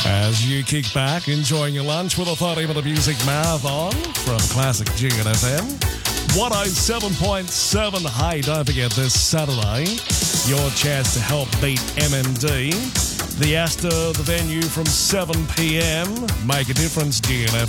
As you kick back, enjoying your lunch with a 30-minute music marathon from Classic GNFM. 107.7. Hey, don't forget this Saturday, your chance to help beat MND. The Astor, the venue from 7 p.m. Make a difference, GNFM.